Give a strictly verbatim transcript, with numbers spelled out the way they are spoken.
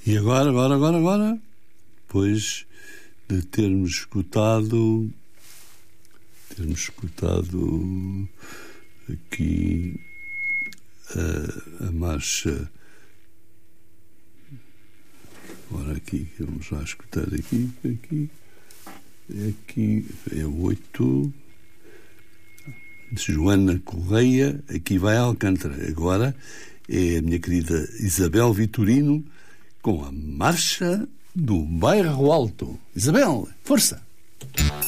E agora, agora, agora, agora, depois de termos escutado, termos escutado aqui a, a marcha, agora aqui, vamos lá escutar aqui, aqui, aqui é o oito, de Joana Correia, aqui vai Alcântara. Agora é a minha querida Isabel Vitorino com a marcha do Bairro Alto. Isabel, força!